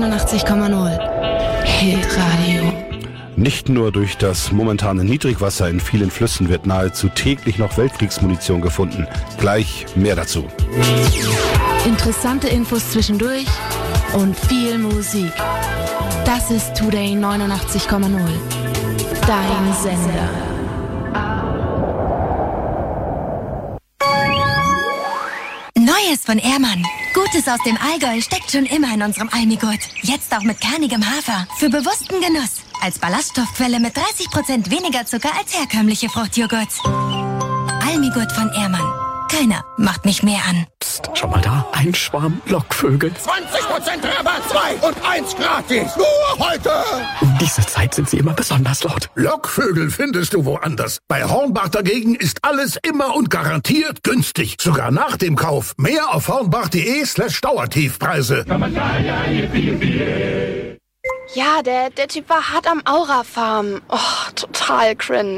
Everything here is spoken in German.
89,0 Hitradio. Nicht nur durch das momentane Niedrigwasser in vielen Flüssen wird nahezu täglich noch Weltkriegsmunition gefunden. Gleich mehr dazu. Interessante Infos zwischendurch und viel Musik. Das ist Today 89,0. Dein Sender. Neues von Ehrmann. Gutes aus dem Allgäu steckt schon immer in unserem Almigurt. Jetzt auch mit kernigem Hafer. Für bewussten Genuss. Als Ballaststoffquelle mit 30% weniger Zucker als herkömmliche Fruchtjoghurts. Almigurt von Ehrmann. Keiner macht mich mehr an. Psst, schau mal da. Ein Schwarm Lockvögel. 20% Rabatt, 2 und 1 gratis. Nur heute. Um diese Zeit sind sie immer besonders laut. Lockvögel findest du woanders. Bei Hornbach dagegen ist alles immer und garantiert günstig. Sogar nach dem Kauf. Mehr auf hornbach.de/Dauertiefpreise. Ja, der Typ war hart am Aura-Farm. Oh, total cringe.